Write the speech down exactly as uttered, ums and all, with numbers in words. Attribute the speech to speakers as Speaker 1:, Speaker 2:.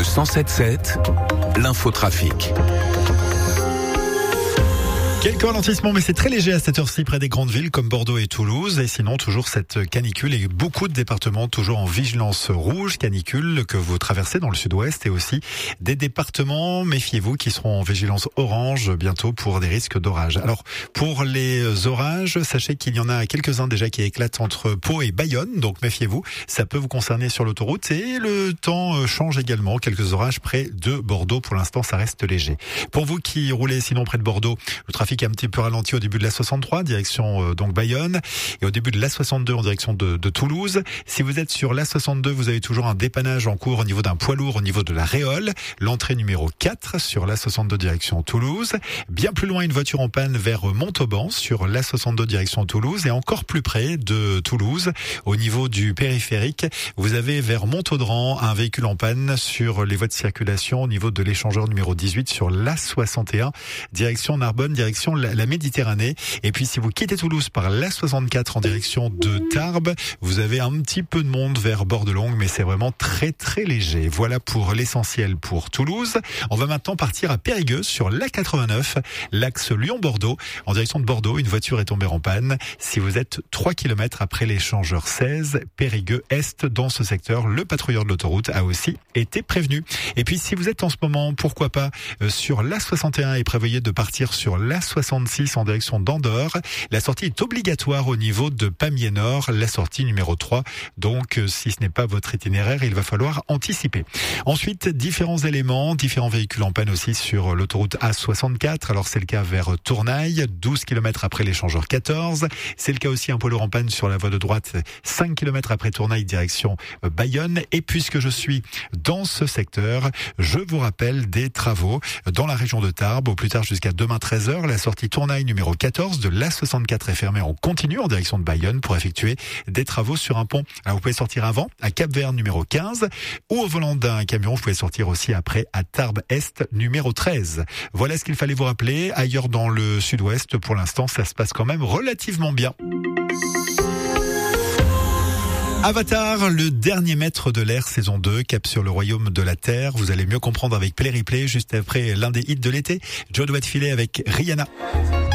Speaker 1: cent sept sept, l'infotrafic.
Speaker 2: Quelques ralentissements, mais c'est très léger à cette heure-ci près des grandes villes comme Bordeaux et Toulouse. Et sinon, toujours cette canicule et beaucoup de départements toujours en vigilance rouge, canicule que vous traversez dans le sud-ouest, et aussi des départements, méfiez-vous, qui seront en vigilance orange bientôt pour des risques d'orage. Alors, pour les orages, sachez qu'il y en a quelques-uns déjà qui éclatent entre Pau et Bayonne, donc méfiez-vous, ça peut vous concerner sur l'autoroute. Et le temps change également, quelques orages près de Bordeaux. Pour l'instant, ça reste léger. Pour vous qui roulez sinon près de Bordeaux, le trafic est un petit peu ralenti au début de la soixante-trois, direction euh, donc Bayonne, et au début de la soixante-deux en direction de, de Toulouse. Si vous êtes sur la soixante-deux, vous avez toujours un dépannage en cours au niveau d'un poids lourd au niveau de la Réole, l'entrée numéro quatre sur la soixante-deux direction Toulouse. Bien plus loin, une voiture en panne vers Montauban sur la soixante-deux direction Toulouse, et encore plus près de Toulouse, au niveau du périphérique, vous avez vers Montaudran un véhicule en panne sur les voies de circulation au niveau de l'échangeur numéro dix-huit sur la soixante et un direction Narbonne, direction la, la Méditerranée. Et puis si vous quittez Toulouse par la soixante-quatre en direction de Tarbes, vous avez un petit peu de monde vers Bordelongue, mais c'est vraiment très très léger. Voilà pour l'essentiel pour Toulouse. On va maintenant partir à Périgueux sur l'A quatre-vingt-neuf, l'axe Lyon-Bordeaux. En direction de Bordeaux, une voiture est tombée en panne. Si vous êtes trois kilomètres après l'échangeur seize, Périgueux-Est, dans ce secteur, le patrouilleur de l'autoroute a aussi été prévenu. Et puis si vous êtes en ce moment, pourquoi pas, euh, sur l'A soixante et un et prévoyez de partir sur l'A soixante-six en direction d'Andorre, la sortie est obligatoire au niveau de Pamiers-Nord, la sortie numéro trois. Donc, euh, si ce n'est pas votre itinéraire, il va falloir anticiper. Ensuite, différents éléments, différents véhicules en panne aussi sur l'autoroute A soixante-quatre. Alors, c'est le cas vers Tournaille, douze kilomètres après l'échangeur quatorze. C'est le cas aussi un poids lourd en panne sur la voie de droite, cinq kilomètres après Tournaille, direction Bayonne. Et puisque je suis dans ce secteur, je vous rappelle des travaux dans la région de Tarbes, au plus tard jusqu'à demain treize heures. La sortie Tournaille numéro quatorze de l'A soixante-quatre est fermée en continu en direction de Bayonne pour effectuer des travaux sur un pont. Alors vous pouvez sortir avant à Cap-Vert numéro quinze, ou au volant d'un camion, vous pouvez sortir aussi après à Tarbes-Est numéro treize. Voilà ce qu'il fallait vous rappeler. Ailleurs dans le sud-ouest, pour l'instant, ça se passe quand même relativement bien. Avatar, le dernier maître de l'air, saison deux, cap sur le royaume de la Terre. Vous allez mieux comprendre avec Play Replay, juste après l'un des hits de l'été. Joe doit filer avec Rihanna.